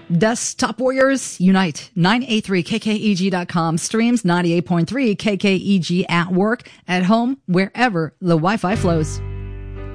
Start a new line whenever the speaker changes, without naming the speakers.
Desktop Warriors Unite. 983kkeg.com streams 98.3 KKEG at work, at home, wherever the Wi-Fi flows.